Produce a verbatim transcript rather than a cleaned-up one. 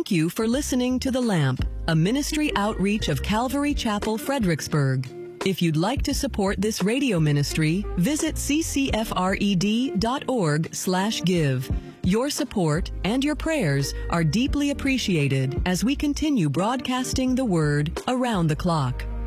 Thank you for listening to The Lamp, a ministry outreach of Calvary Chapel, Fredericksburg. If you'd like to support this radio ministry, visit ccfred.org slash give. Your support and your prayers are deeply appreciated as we continue broadcasting the word around the clock.